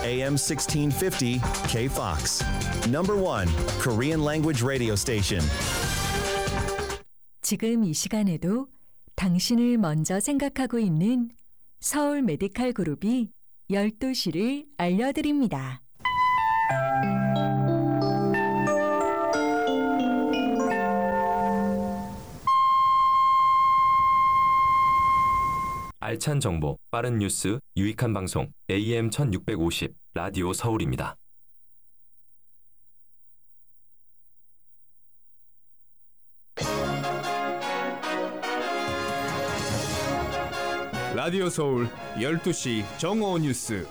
AM 1650 KFOX. Number 1 Korean language radio station. 지금 이 시간에도 당신을 먼저 생각하고 있는 서울 메디칼 그룹이 12시를 알려드립니다. 알찬 정보, 빠른 뉴스, 유익한 방송, AM 1650, 라디오 서울입니다. 라디오 서울 12시 정오 뉴스.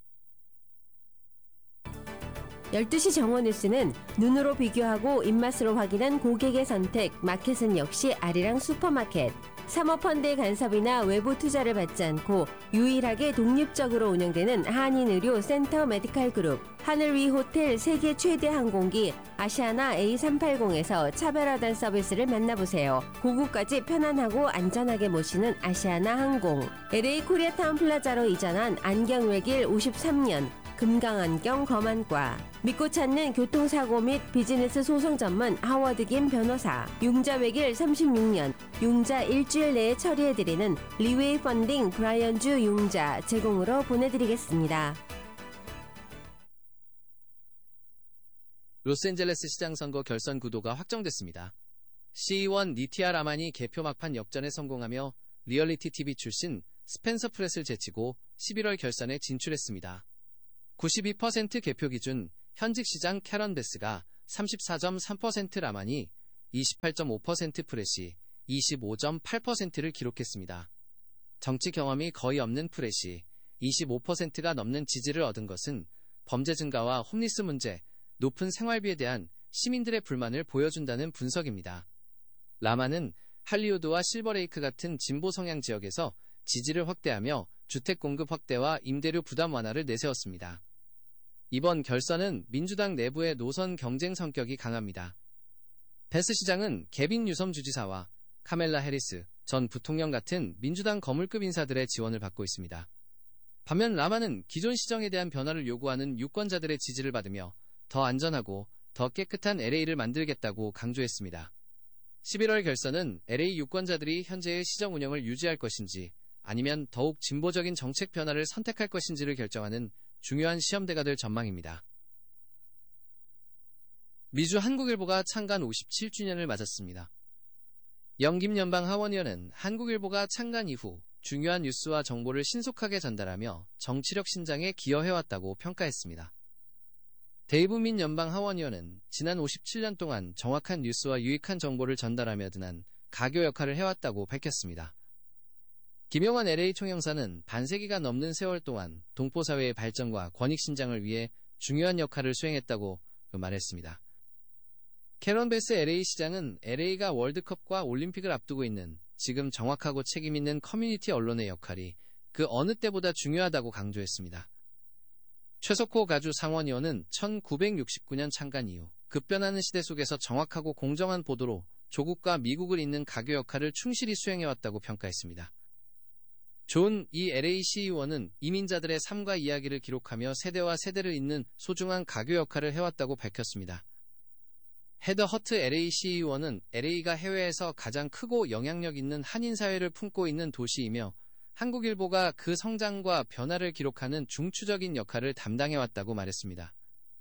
12시 정오 뉴스는 눈으로 비교하고 입맛으로 확인한 고객의 선택, 마켓은 역시 아리랑 슈퍼마켓. 사모펀드의 간섭이나 외부 투자를 받지 않고 유일하게 독립적으로 운영되는 한인의료 센터 메디칼 그룹, 하늘 위 호텔 세계 최대 항공기 아시아나 A380에서 차별화된 서비스를 만나보세요. 고국까지 편안하고 안전하게 모시는 아시아나 항공, LA 코리아타운 플라자로 이전한 안경외길 53년, 금강안경 검안과, 믿고 찾는 교통사고 및 비즈니스 소송 전문 하워드 김 변호사, 융자외길 36년, 융자 일주일 내에 처리해드리는 리웨이 펀딩 브라이언주 융자 제공으로 보내드리겠습니다. 로스앤젤레스 시장 선거 결선 구도가 확정됐습니다. 시의원 니티아 라만이 개표 막판 역전에 성공하며 리얼리티 TV 출신 스펜서 프렛을 제치고 11월 결선에 진출했습니다. 92% 개표 기준 현직 시장 캐런 베스가 34.3% 라만이 28.5% 프렛이 25.8%를 기록했습니다. 정치 경험이 거의 없는 프렛이 25%가 넘는 지지를 얻은 것은 범죄 증가와 홈리스 문제, 높은 생활비에 대한 시민들의 불만을 보여준다는 분석입니다. 라만은 할리우드와 실버레이크 같은 진보 성향 지역에서 지지를 확대하며 주택 공급 확대와 임대료 부담 완화를 내세웠습니다. 이번 결선은 민주당 내부의 노선 경쟁 성격이 강합니다. 베스 시장은 개빈 뉴섬 주지사와 카멜라 해리스 전 부통령 같은 민주당 거물급 인사들의 지원을 받고 있습니다. 반면 라만은 기존 시정에 대한 변화를 요구하는 유권자들의 지지를 받으며 더 안전하고 더 깨끗한 LA를 만들겠다고 강조했습니다. 11월 결선은 LA 유권자들이 현재의 시정 운영을 유지할 것인지 아니면 더욱 진보적인 정책 변화를 선택할 것인지를 결정하는 중요한 시험대가 될 전망입니다. 미주 한국일보가 창간 57주년을 맞았습니다. 영김 연방 하원의원은 한국일보가 창간 이후 중요한 뉴스와 정보를 신속하게 전달하며 정치력 신장에 기여해왔다고 평가했습니다. 데이브 민 연방 하원의원은 지난 57년 동안 정확한 뉴스와 유익한 정보를 전달하며 드난 가교 역할을 해왔다고 밝혔습니다. 김용환 LA 총영사는 반세기가 넘는 세월 동안 동포사회의 발전과 권익신장을 위해 중요한 역할을 수행했다고 말했습니다. 캐런 베스 LA 시장은 LA가 월드컵과 올림픽을 앞두고 있는 지금 정확하고 책임있는 커뮤니티 언론의 역할이 그 어느 때보다 중요하다고 강조했습니다. 최석호 가주 상원의원은 1969년 창간 이후 급변하는 시대 속에서 정확하고 공정한 보도로 조국과 미국을 잇는 가교 역할을 충실히 수행해왔다고 평가했습니다. 존 이 LA 시의원은 이민자들의 삶과 이야기를 기록하며 세대와 세대를 잇는 소중한 가교 역할을 해왔다고 밝혔습니다. 헤더 허트 LA 시의원은 LA가 해외에서 가장 크고 영향력 있는 한인사회를 품고 있는 도시이며 한국일보가 그 성장과 변화를 기록하는 중추적인 역할을 담당해왔다고 말했습니다.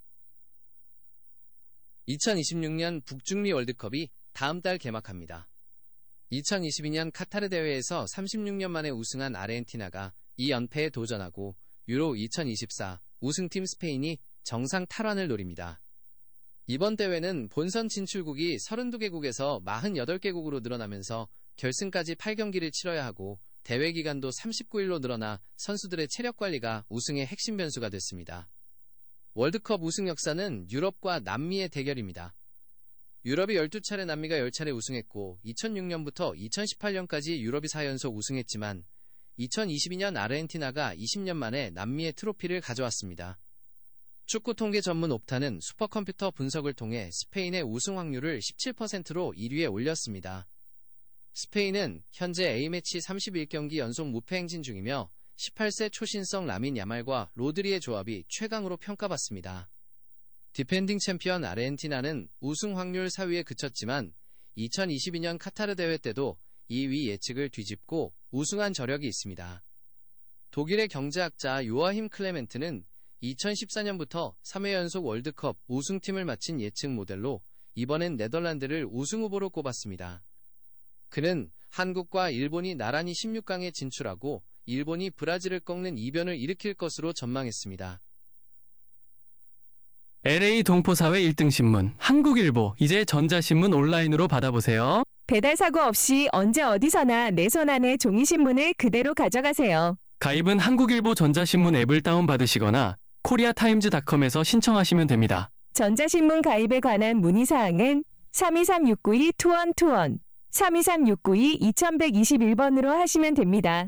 2026년 북중미 월드컵이 다음 달 개막합니다. 2022년 카타르 대회에서 36년 만에 우승한 아르헨티나가 2연패에 도전하고 유로 2024 우승팀 스페인이 정상 탈환을 노립니다. 이번 대회는 본선 진출국이 32개국에서 48개국으로 늘어나면서 결승까지 8경기를 치러야 하고 대회 기간도 39일로 늘어나 선수들의 체력 관리가 우승의 핵심 변수가 됐습니다. 월드컵 우승 역사는 유럽과 남미의 대결입니다. 유럽이 12차례, 남미가 10차례 우승했고 2006년부터 2018년까지 유럽이 4연속 우승했지만 2022년 아르헨티나가 20년 만에 남미의 트로피를 가져왔습니다. 축구 통계 전문 옵타는 슈퍼컴퓨터 분석을 통해 스페인의 우승 확률을 17%로 1위에 올렸습니다. 스페인은 현재 A매치 31경기 연속 무패 행진 중이며 18세 초신성 라민 야말과 로드리의 조합이 최강으로 평가받습니다. 디펜딩 챔피언 아르헨티나는 우승 확률 4위에 그쳤지만 2022년 카타르 대회 때도 2위 예측을 뒤집고 우승한 저력이 있습니다. 독일의 경제학자 요아힘 클레멘트는 2014년부터 3회 연속 월드컵 우승팀을 마친 예측 모델로 이번엔 네덜란드를 우승 후보로 꼽았습니다. 그는 한국과 일본이 나란히 16강에 진출하고 일본이 브라질을 꺾는 이변을 일으킬 것으로 전망했습니다. LA 동포사회 1등 신문 한국일보 이제 전자신문 온라인으로 받아보세요. 배달 사고 없이 언제 어디서나 내 손 안에 종이신문을 그대로 가져가세요. 가입은 한국일보 전자신문 앱을 다운받으시거나 코리아타임즈닷컴에서 신청하시면 됩니다. 전자신문 가입에 관한 문의사항은 323-692-2121, 323-692-2121번으로 하시면 됩니다.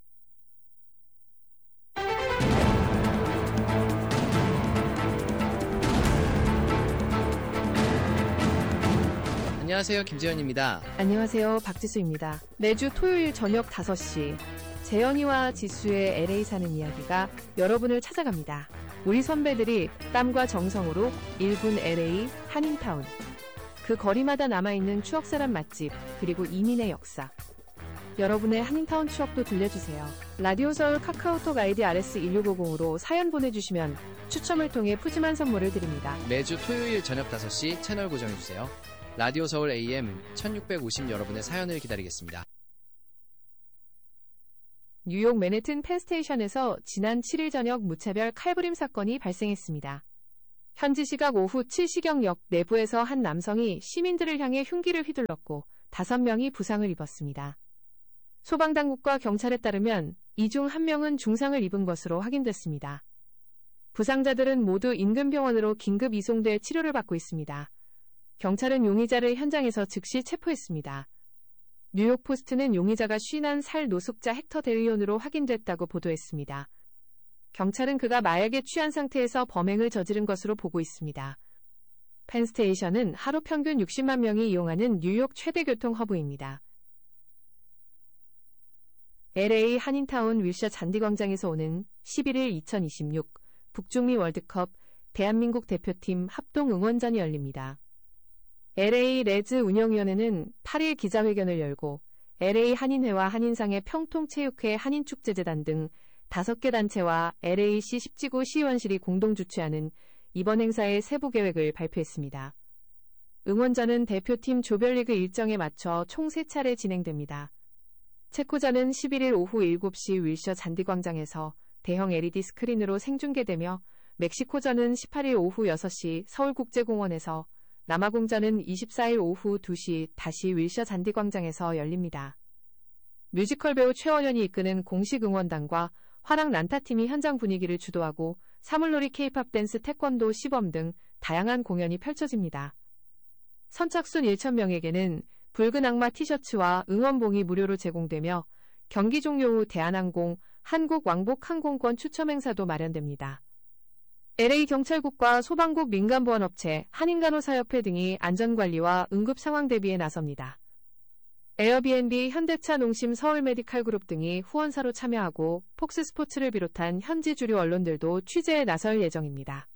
안녕하세요, 김재현입니다. 안녕하세요, 박지수입니다. 매주 토요일 저녁 5시 재현이와 지수의 LA 사는 이야기가 여러분을 찾아갑니다. 우리 선배들이 땀과 정성으로 1군 LA 한인타운, 그 거리마다 남아있는 추억사람 맛집, 그리고 이민의 역사. 여러분의 한인타운 추억도 들려주세요. 라디오 서울 카카오톡 아이디 RS1650으로 사연 보내주시면 추첨을 통해 푸짐한 선물을 드립니다. 매주 토요일 저녁 5시 채널 고정해주세요. 라디오 서울 AM 1650 여러분의 사연을 기다리겠습니다. 뉴욕 맨해튼 펜스테이션에서 지난 7일 저녁 무차별 칼부림 사건이 발생했습니다. 현지 시각 오후 7시경역 내부에서 한 남성이 시민들을 향해 흉기를 휘둘렀고 5명이 부상을 입었습니다. 소방당국과 경찰에 따르면 이 중 1명은 중상을 입은 것으로 확인됐습니다. 부상자들은 모두 인근 병원으로 긴급 이송돼 치료를 받고 있습니다. 경찰은 용의자를 현장에서 즉시 체포했습니다. 뉴욕포스트는 용의자가 51살 노숙자 헥터 델리온으로 확인됐다고 보도했습니다. 경찰은 그가 마약에 취한 상태에서 범행을 저지른 것으로 보고 있습니다. 펜스테이션은 하루 평균 60만 명이 이용하는 뉴욕 최대 교통 허브입니다. LA 한인타운 윌셔 잔디광장에서 오는 11일 2026 북중미 월드컵 대한민국 대표팀 합동 응원전이 열립니다. LA 레즈 운영위원회는 8일 기자회견을 열고 LA 한인회와 한인상의 평통체육회 한인축제재단 등 5개 단체와 LA시 10지구 시의원실이 공동 주최하는 이번 행사의 세부 계획을 발표했습니다. 응원전은 대표팀 조별리그 일정에 맞춰 총 3차례 진행됩니다. 체코전은 11일 오후 7시 윌셔 잔디광장에서 대형 LED 스크린으로 생중계되며 멕시코전은 18일 오후 6시 서울국제공원에서 남아공전은 24일 오후 2시 다시 윌셔 잔디광장에서 열립니다. 뮤지컬 배우 최원현이 이끄는 공식 응원단과 화랑 란타팀이 현장 분위기를 주도하고 사물놀이 케이팝 댄스 태권도 시범 등 다양한 공연이 펼쳐집니다. 선착순 1,000명에게는 붉은 악마 티셔츠와 응원봉이 무료로 제공되며 경기 종료 후 대한항공, 한국 왕복 항공권 추첨 행사도 마련됩니다. LA경찰국과 소방국 민간보안업체, 한인간호사협회 등이 안전관리와 응급상황 대비에 나섭니다. 에어비앤비, 현대차 농심 서울메디칼그룹 등이 후원사로 참여하고 폭스스포츠를 비롯한 현지 주류 언론들도 취재에 나설 예정입니다.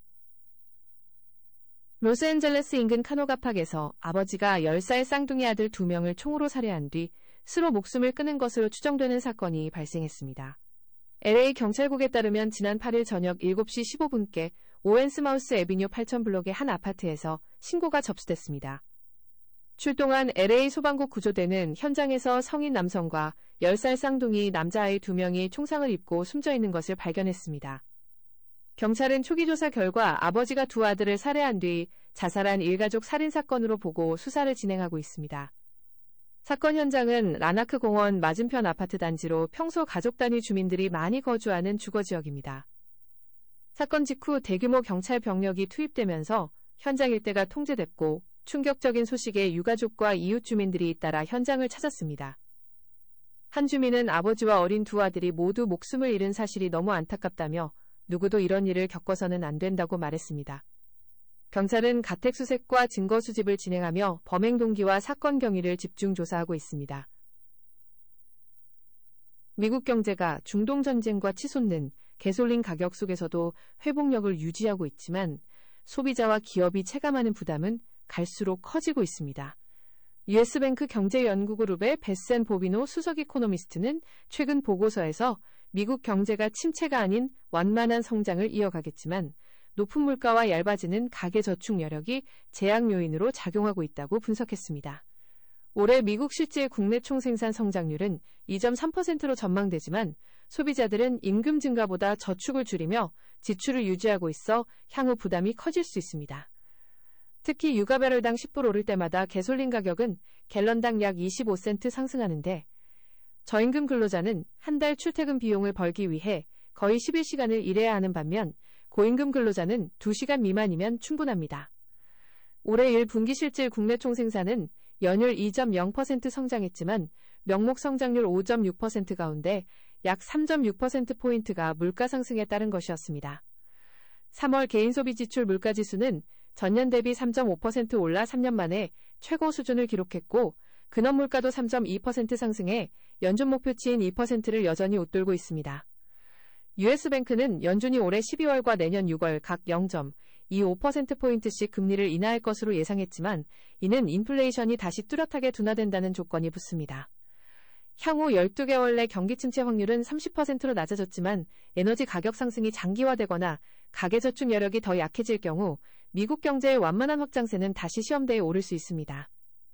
로스앤젤레스 인근 카노가팍에서 아버지가 10살 쌍둥이 아들 2명을 총으로 살해한 뒤 스스로 목숨을 끊은 것으로 추정되는 사건이 발생했습니다. LA 경찰국에 따르면 지난 8일 저녁 7시 15분께 오웬스마우스 애비뉴 8000블록의 한 아파트에서 신고가 접수됐습니다. 출동한 LA 소방국 구조대는 현장에서 성인 남성과 10살 쌍둥이 남자아이 2명이 총상을 입고 숨져 있는 것을 발견했습니다. 경찰은 초기 조사 결과 아버지가 2 아들을 살해한 뒤 자살한 일가족 살인사건으로 보고 수사를 진행하고 있습니다. 사건 현장은 라나크 공원 맞은편 아파트 단지로 평소 가족 단위 주민들이 많이 거주하는 주거지역입니다. 사건 직후 대규모 경찰 병력이 투입되면서 현장 일대가 통제됐고 충격적인 소식에 유가족과 이웃 주민들이 잇따라 현장을 찾았습니다. 한 주민은 아버지와 어린 2 아들이 모두 목숨을 잃은 사실이 너무 안타깝다며 누구도 이런 일을 겪어서는 안 된다고 말했습니다. 경찰은 가택 수색과 증거 수집을 진행하며 범행 동기와 사건 경위를 집중 조사하고 있습니다. 미국 경제가 중동 전쟁과 치솟는 개솔린 가격 속에서도 회복력을 유지하고 있지만 소비자와 기업이 체감하는 부담은 갈수록 커지고 있습니다. 유에스뱅크 경제연구그룹의 베센 보비노 수석 이코노미스트는 최근 보고서에서 미국 경제가 침체가 아닌 완만한 성장을 이어가겠지만 높은 물가와 얇아지는 가계저축 여력이 제약 요인으로 작용하고 있다고 분석했습니다. 올해 미국 실질 국내 총생산 성장률은 2.3%로 전망되지만 소비자들은 임금 증가보다 저축을 줄이며 지출을 유지하고 있어 향후 부담이 커질 수 있습니다. 특히 유가배럴당 10불 오를 때마다 개솔린 가격은 갤런당 약 25센트 상승하는데 저임금 근로자는 한 달 출퇴근 비용을 벌기 위해 거의 11시간을 일해야 하는 반면 고임금 근로자는 2시간 미만이면 충분합니다. 올해 1분기 실질 국내 총생산은 연율 2.0% 성장했지만 명목 성장률 5.6% 가운데 약 3.6%포인트가 물가 상승에 따른 것이었습니다. 3월 개인소비지출 물가지수는 전년 대비 3.5% 올라 3년 만에 최고 수준을 기록했고 근원물가도 3.2% 상승해 연준 목표치인 2%를 여전히 웃돌고 있습니다. 유에스뱅크는 연준이 올해 12월과 내년 6월 각 0.25%포인트씩 금리를 인하할 것으로 예상했지만 이는 인플레이션이 다시 뚜렷하게 둔화된다는 조건이 붙습니다. 향후 12개월 내 경기 침체 확률은 30%로 낮아졌지만 에너지 가격 상승이 장기화되거나 가계저축 여력이 더 약해질 경우 미국 경제의 완만한 확장세는 다시 시험대에 오를 수 있습니다.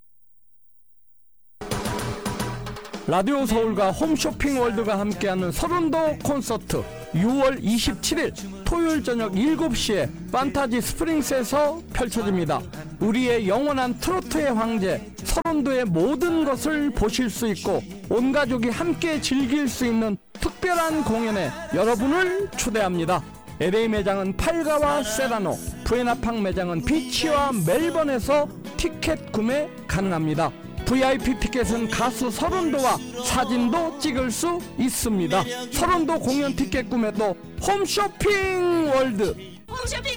라디오 서울과 홈쇼핑 월드가 함께하는 서른도 콘서트 6월 27일 토요일 저녁 7시에 판타지 스프링스에서 펼쳐집니다. 우리의 영원한 트로트의 황제 서른도의 모든 것을 보실 수 있고 온 가족이 함께 즐길 수 있는 특별한 공연에 여러분을 초대합니다. LA 매장은 팔가와 세라노, 부에나팡 매장은 비치와 멜번에서 티켓 구매 가능합니다. VIP 티켓은 가수 서른도와 사진도 찍을 수 있습니다. 서른도 공연 티켓 구매도 홈쇼핑 월드.